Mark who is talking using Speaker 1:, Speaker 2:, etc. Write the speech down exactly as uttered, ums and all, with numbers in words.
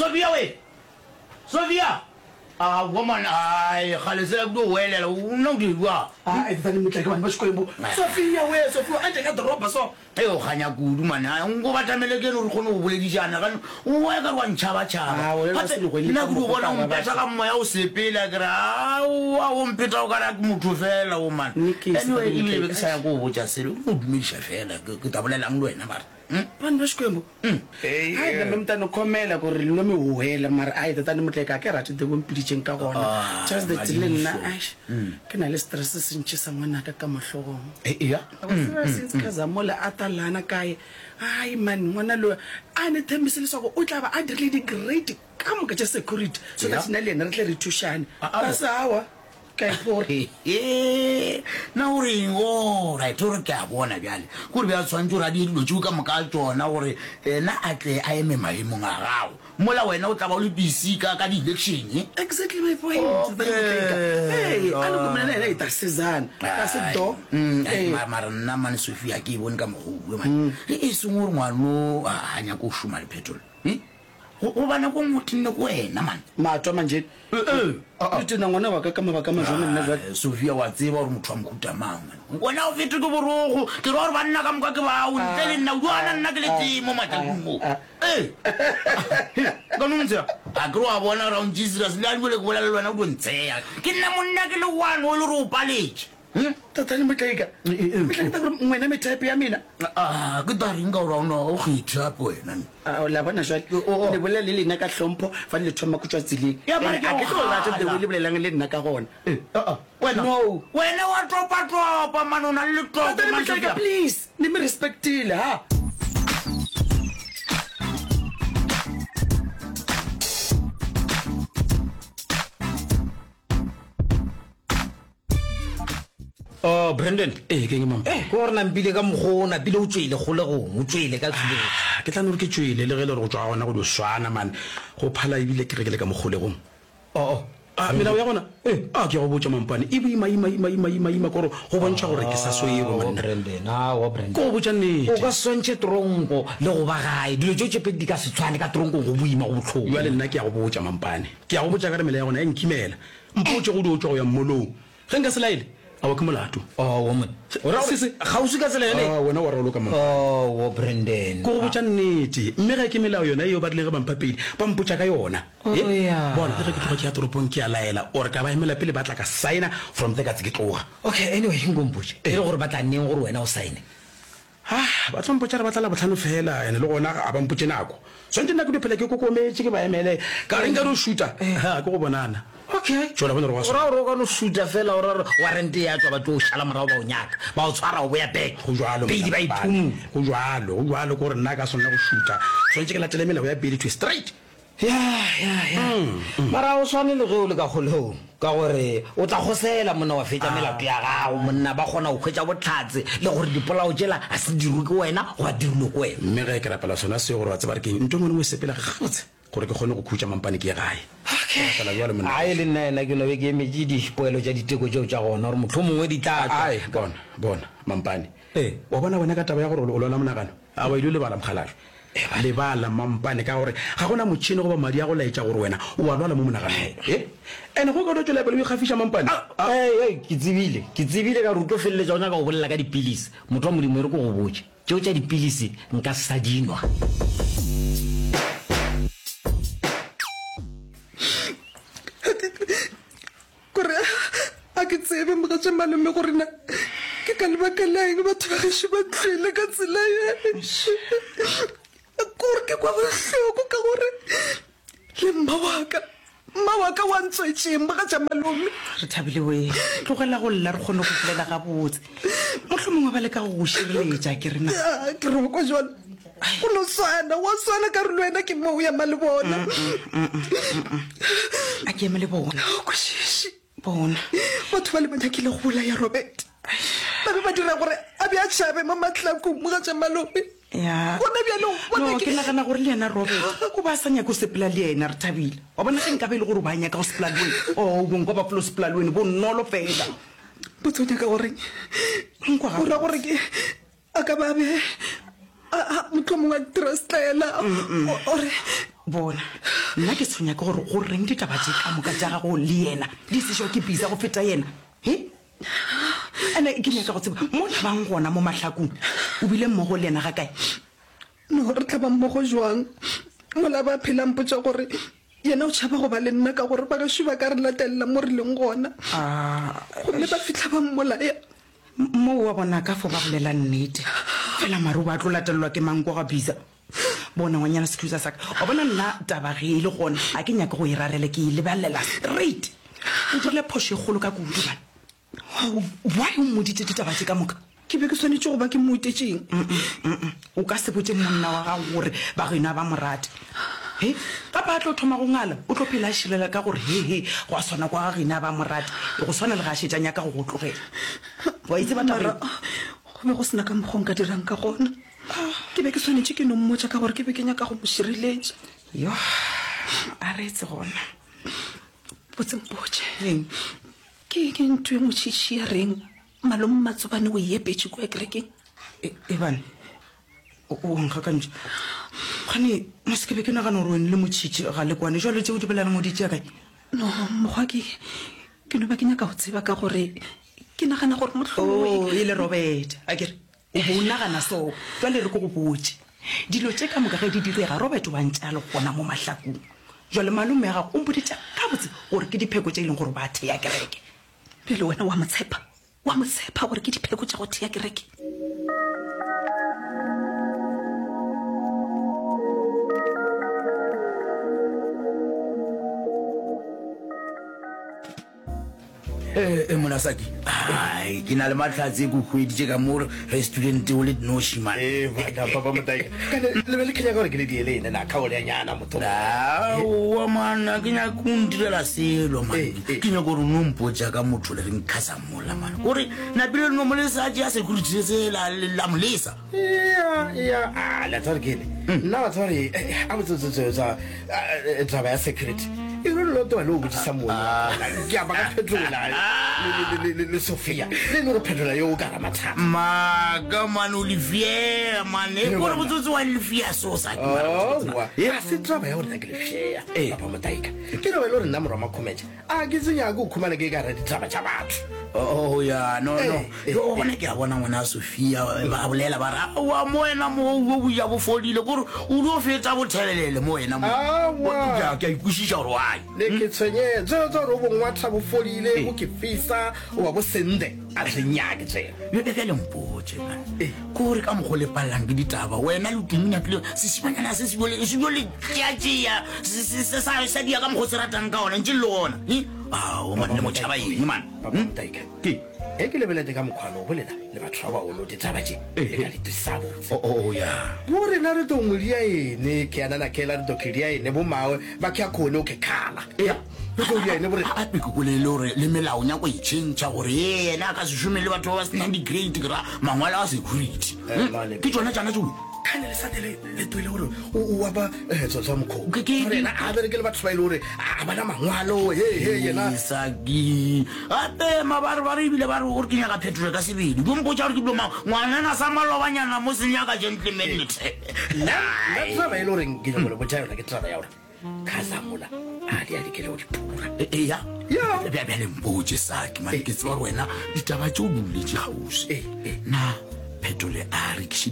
Speaker 1: Sophia we Sophia ah woman ay khale se ku welela una ngidwa
Speaker 2: ah etsani mutleke bana ba xikwembu Sophia we Sophia anje ka doroba so
Speaker 1: ayo khanya kudu mana ngo batamele ke no khono o boledijana kana o wa ka wa ntshaba tshaba na ku bona o mpetsa ka moya o sepela kra wa o mpetsa o kana ku motho fela o man anyway ile be sa go botsa selo o dumisha fela ke tabolela ng lwena mara
Speaker 2: bana ba xikwembu hey ai la mntana khomela go re lo me hoela mara ai tata ni mutleka ke rati de go mpiditseng ka gona just the dilena ai ke na le stress se ntse sa ngwana ka ka mahlogo
Speaker 1: eh ya
Speaker 2: since ka zamola atalana kae ai man ngwana lo a ne thembisile swa go o tla ba a dirile di great ka mo ka security so that na le nna re tle re thushane ba sawa kai for
Speaker 1: eh na uri o right ore ka bona bjale go re bja tshwantse ra di dilo tjuka mo ka tsona gore na atle a eme maemo nga gago mola wena o tla ba le busy ka ka di election
Speaker 2: exactly my point hey ana go mena ena ita sezana ka se do
Speaker 1: eh mara nna man Sophia ke bone ka mo go man e sengwe ngwano a nya go shuma le petrol eh o bana go motine go wena man
Speaker 2: matwa manje eh eh tena ngwana wa ka ka mabaka ma jona nna ba
Speaker 1: Sophia wa tseba gore motho wa mokuta mang ngwana o fete go borogo ke re gore banna ka moka ke ba o ntle le nna uana nna ke le timo matlakumo eh ka no ntse a gro a bona round Jesus le a bole go bolela le wena go ntseya ke nna monna ke le one o le ro paletse
Speaker 2: tata ni mutleka mutleka ta ngwena me type ya mina
Speaker 1: ah ke ta ringa ora no o khitha po wena
Speaker 2: ah la bona jwa le bolela le lena ka hlompo fa le thoma ku tswa tsileng a ke tlo la tse le bolelang le nna ka gona
Speaker 1: ah wena no wena wa topa topa manona le topa
Speaker 2: mutleka please ni me respectile ha
Speaker 3: Oh Brandon
Speaker 2: eh ke ngimam
Speaker 3: eh go rena mpile ka mogona pile o tswele go le go o tswele ka tsile
Speaker 2: ke tla no ke tswele le gele re go tswa gona go do swana man go phala ibile ke rekele ka mogole go
Speaker 3: oh oh
Speaker 2: ah mela ya gona eh ah ke go botsa mampane e bima ima ima ima ima ima go go bontsha gore ke sa soyego
Speaker 3: man Brandon ah wa Brandon
Speaker 2: go botsa nnete
Speaker 3: o ka sontse tronko le go ba gae dilo tso tsepe di ka se tshwane ka tronko go buima go tlhogo
Speaker 2: ya le nna ke go botsa mampane ke go botsa ka re mela ya gona e nkimela mpotse go do tswa go ya mmolong ge nka se laile awa ke molato
Speaker 3: oh woman ora se ga o se ka tsela yone
Speaker 2: ah wena wa rolo ka mama
Speaker 3: oh wo Brandon
Speaker 2: go botsa nnete mme ga ke melao yona e o batle re bampapedi ba mpotsa ka yona
Speaker 3: eh
Speaker 2: bona ke ke tloga ke ya toropong ke ya laela or ka ba emela pele ba tla ka signa from the ka tse ke tloga
Speaker 3: okay anyway ngompoche e re gore ba tla nneng gore wena o sign
Speaker 2: ha ba tla mpotsa re ba tla la botlhano fela ene le gona a ba mpotse nako so ntse nna ke diphela ke kokometse ke ba emele ka re nka ro shooter ha ke go bonana
Speaker 3: okay
Speaker 2: tshola bona re wa
Speaker 3: ora ro ka no shooter fela ora warrant ya tswa ba tlo shala morao ba o nyaka ba o tshwara o boya back
Speaker 2: go jwalo
Speaker 3: pedi ba iphumu
Speaker 2: go jwalo go jwalo go re nna ka sonna go shooter so ntse ke la telemela go ya pedi to straight
Speaker 3: ya ya ya mara o swane le ge o le ka goleo ka gore o tla gosela monna wa fetsa melato ya gago monna ba gona o khwetsa botlhatse le gore dipolao jela a se dirwe ke wena go a dirwe ke wena
Speaker 2: mme ge ke rapela sona se gore wa tseba re ke ntwe mo mo sepela ga gotse gore ke gone go khutsa mampane ke gae
Speaker 3: okay
Speaker 2: fela jalo monna
Speaker 3: ai le nna ena ke no be ke emeji di poelo tsa diteko tšeo tša gona gore motlho mongwe di tla
Speaker 2: ai bona bona mampane
Speaker 3: eh
Speaker 2: wa bona wena ka taba ya gore o lola monagano a wa ile le bala mkhalalo le bala mampane ka gore ga gona motšhini go ba madi a go laetša gore wena o wa lwala mo monaganong eh ene go ka do tswela pele o ikgafisha mampane
Speaker 3: eh ke tsebile ke tsebile ka ruto felletsa ona ka go bolela ka dipilisi motho wa modimo re go go botse tšeo tša dipilisi nka sa dinwa
Speaker 2: gore a ke tsebe mo ga tša malome gore na ke ka lebaka laeng batho ba gešo ba tlile ka tsela ye gore ke kwa bohloko ka gore le mma waka mma waka wa ntswetšeng mo ga tša malome
Speaker 4: re thabile we tlogela go lla re kgone go bolela ga botse motlho mongwe ba le ka go šireletša ke rena
Speaker 2: ke re kwa jalo go no swana wa swana ka re le wena ke mo ya male bona
Speaker 4: a ke eme le bona
Speaker 2: kwešiši
Speaker 4: bona
Speaker 2: batho ba le banyakile go bola ya Robert ba be ba dira gore a be a tšhabe mo matlakong mo ga tša malome
Speaker 4: ya
Speaker 2: bona bjalo
Speaker 4: no ke nagana gore le ena Robert go ba sa nyaka go sepela le ena re thabile wa bona ge nka be le gore ba nyaka go sepela le wena o bonko ba flo sepela le wena bo nnolo fela
Speaker 2: botso nyaka gore
Speaker 4: nkwa
Speaker 2: gore gore ke a ka ba be motho mongwe a trustela ore
Speaker 4: bona nna ke tshwenya ke gore go reng ditaba tse ka moka tša gago le yena di sešwa ke bisa go feta yena e ane ke nyaka go tseba mo tlhabang gona mo mahlakong o bile mmogo le yena ga kae
Speaker 2: no re tlhaba mmogo jwang mola ba phelang potsa gore yena o tšhaba go ba le nna ka gore ba ka šuba ka re latelela mo re leng gona gomme ba fitlha ba mmolaya
Speaker 4: mo wa bona ka fo ba bolela nnete fela mare o ba tlo latelelwa ke mang kwa ga bisa bona ngwanyana sekhusa saka o bona nna taba ge e le gona a ke nyaka go e rarele ke e lebelela straight o dirile phoso e kgolo ka kudu bana why o mmoditse ditaba tse ka moka
Speaker 2: ke be ke tshwanetse go ba ke moitetseng
Speaker 4: o ka se botse monna wa gago gore ba gena ba morate he gape a tlo thoma go ngala o tlo phela a šilela ka gore hehe go a swana kwa gena ba morate e go swana le ga a šetšanya ka go go tlogela wa itse bataba
Speaker 2: go be go sena ka mokgong ka dirang ka gona ke be ke tshwanetse ke no mmotsa ka gore ke be ke nyaka go mo šireletša
Speaker 4: yo a reetse gona
Speaker 2: botsempotse ke ke ntho e motšhitši ya reng malome matsobane o iepetse ko kerekeng
Speaker 4: e bane o nkgakantse gane mo se ke be ke nagana gore wene le motšhitši ga le kwane jalo tse o di bolelang o ditšea kae
Speaker 2: no mokgwa ke ke no ba ke nyaka go tseba ka gore ke nagana gore motlho
Speaker 4: e le Robert a kere o bo o nagana so jwale re ko go botse dilo tse ka moka ge di direga Robert wa ntša le gona mo mahlakong jwale malome ya gago o mpoditša ka botse gore ke dipheko tse e leng gore ba thea kereke
Speaker 2: pele wena wa motshepa wa motshepa gore ke dipheko tša go thea kereke
Speaker 1: e monasaki ai ke na le matlhatse go hweditse ka mo restaurant o le noshima
Speaker 5: e bana papa motai ka le le le kenya gore ke le diele ene na ka o le nyana motho
Speaker 1: wa mana ke nya kundirela selo man ke nya go runu mpotsa ka motho le reng khasa mola man gore na bile no mo le sa ja security se la la molesa
Speaker 5: ya ya ah la targele na tsore a botse tse tsa tsa ba security e re lo to lo botsa samola ke a ba ka phetola le Sofia le no phetola yo ka matha
Speaker 1: ma ga man Olivier man e gore botsotsi wa Olivier so sa ke mara
Speaker 5: ya se traba ya gore ke le share papa motaika ke no le re nna mora makomeje a ke tsenya go khumana ke ka re ditaba tsa batho
Speaker 1: oh ya no no yo bona ke a bona ngwana Sofia ba bolela ba ra wa moena mo go ya bo fodile gore o lo fetsa bothelele moena mo ja ke ikushisa gore wa
Speaker 5: le ke tsenye zo zo ro bongwa tsa bo fodile o ke fisa o wa bo sende a tsenyake tse
Speaker 1: yo ke le mpotse e gore ka mo go le pallang ke ditaba wena le tingina pele se sibanyana se sibole se sibole tjatjia se se sa sa dia ka mo go seratang ka ona ntse le ona ah o man le mo tshaba yeng man
Speaker 5: taika ke e ke lebelete ka mokhwana o bolela le batho ba o lo ditaba tse e ka le tsabo
Speaker 1: oh ya
Speaker 5: gore na re tongwe ya ene ke ana na kela re dokiria ene bo mawe ba kya khone o ke khala
Speaker 1: ya
Speaker 5: go ya ene bore
Speaker 1: a piko le lore le melao nya go itšhentša gore yena ka se shumele batho ba sena di-grade gra mangwala a security ke tsona tšana tšo
Speaker 5: kana le satele le toile gore o wa ba etso tsa mokho gore na a bere ke le batho ba ile gore a bana mangwalo he he yena
Speaker 1: saki ape mabare bare bile bare gore ke nyaka phetolo ka sebedi bo mpotsa gore ke blo ngwana na sa malobanyana mo senyaka gentleman le
Speaker 5: na na tsa ba ile gore ke le botsa yona ke tsaba ya gore khazamola a di a di ke le dipura
Speaker 1: e ya ya be be le mpotse saki mane ke tswa wena ditaba tšo bulle tše gausi na phetole a re ke